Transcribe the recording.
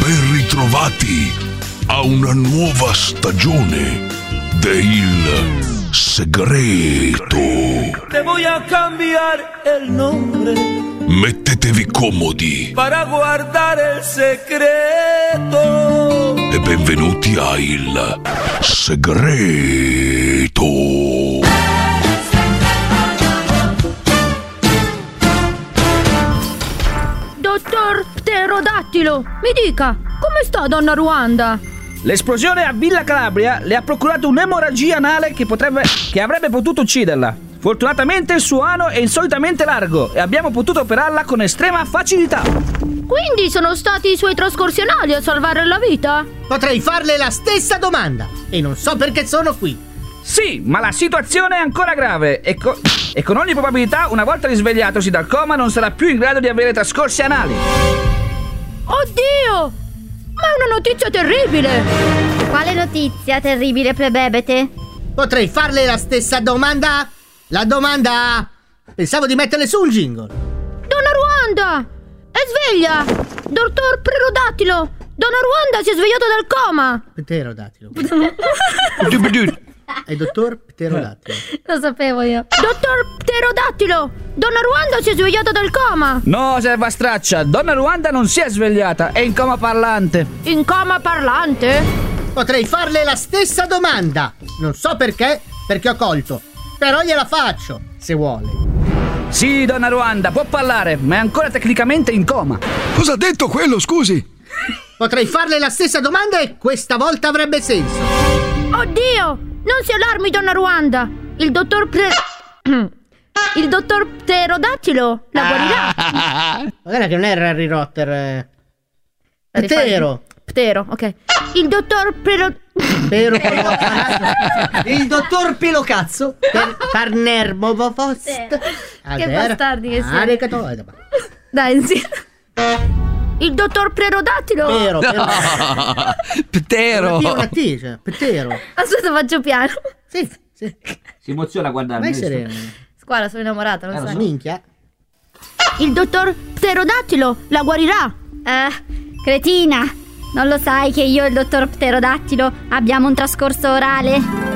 Ben ritrovati a una nuova stagione del segreto. Te voy a cambiar el nombre Mettetevi comodi para guardar el secreto. e benvenuti a Il Segreto. Dottor Pterodattilo, mi dica, come sta donna Ruanda? L'esplosione a Villa Calabria le ha procurato un'emorragia anale che avrebbe potuto ucciderla. Fortunatamente il suo ano è insolitamente largo e abbiamo potuto operarla con estrema facilità. Quindi sono stati i suoi trascorsi anali a salvare la vita? Potrei farle la stessa domanda e non so perché sono qui. Sì, ma la situazione è ancora grave e con ogni probabilità, una volta risvegliatosi dal coma, non sarà più in grado di avere trascorsi anali. Oddio! Ma è una notizia terribile! Quale notizia terribile, plebebete? Potrei farle la stessa domanda? La domanda... Pensavo di metterle su un jingle. Donna Ruanda! È sveglia! Dottor Pterodattilo! Donna Ruanda si è svegliata dal coma! Pterodattilo. È dottor Pterodattilo. Lo sapevo io. Dottor Pterodattilo! Donna Ruanda si è svegliata dal coma! No, servastraccia, donna Ruanda non si è svegliata, è in coma parlante. In coma parlante? Potrei farle la stessa domanda. Non so perché ho colto. Però gliela faccio, se vuole. Sì, donna Ruanda, può parlare, ma è ancora tecnicamente in coma. Cosa ha detto quello, scusi? Potrei farle la stessa domanda e questa volta avrebbe senso. Oddio! Non si allarmi, donna Ruanda! Il dottor Pterodattilo la guarirà! Guarda che non è Harry Potter. Ptero, ok. Il dottor Il dottor Pelocazzo Parnermovost. Che bastardi che siete. Dai, sì. Il dottor Pterodattilo! Ptero. Una T, cioè, Ptero. Aspetta, faccio piano. Sì. Si emoziona a guardarmi. Vai sereno. Squadra, sono innamorata, non sai. Minchia. Il dottor Pterodattilo la guarirà! Cretina, non lo sai che io e il dottor Pterodattilo abbiamo un trascorso orale?